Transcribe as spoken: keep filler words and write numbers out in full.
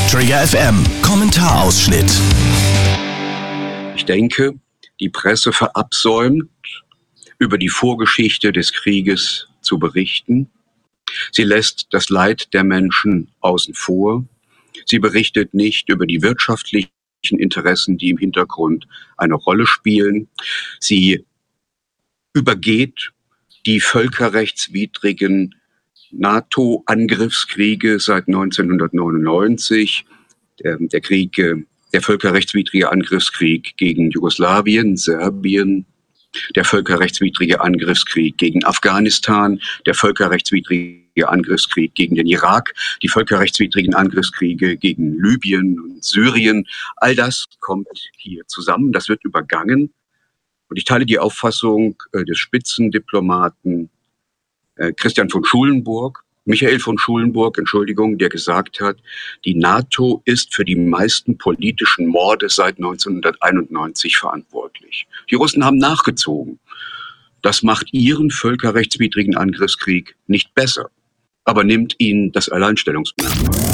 Trigger F M Kommentarausschnitt. Ich denke, die Presse verabsäumt, über die Vorgeschichte des Krieges zu berichten. Sie lässt das Leid der Menschen außen vor. Sie berichtet nicht über die wirtschaftlichen Interessen, die im Hintergrund eine Rolle spielen. Sie übergeht die völkerrechtswidrigen NATO-Angriffskriege seit neunzehnhundertneunundneunzig, der, der Krieg, der völkerrechtswidrige Angriffskrieg gegen Jugoslawien, Serbien, der völkerrechtswidrige Angriffskrieg gegen Afghanistan, der völkerrechtswidrige Angriffskrieg gegen den Irak, die völkerrechtswidrigen Angriffskriege gegen Libyen und Syrien. All das kommt hier zusammen, das wird übergangen. Und ich teile die Auffassung äh, des Spitzendiplomaten äh, Christian von Schulenburg, Michael von Schulenburg, Entschuldigung, der gesagt hat, die NATO ist für die meisten politischen Morde seit neunzehnhunderteinundneunzig verantwortlich. Die Russen haben nachgezogen. Das macht ihren völkerrechtswidrigen Angriffskrieg nicht besser, aber nimmt ihnen das Alleinstellungsmerkmal.